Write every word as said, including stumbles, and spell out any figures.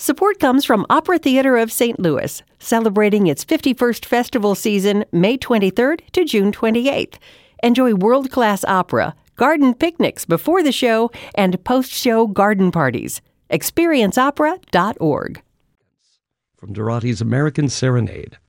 Support comes from Opera Theater of Saint Louis, celebrating its fifty-first festival season May twenty-third to June twenty-eighth. Enjoy world-class opera, garden picnics before the show, and post-show garden parties. experience opera dot org. From Dorothy's American Serenade.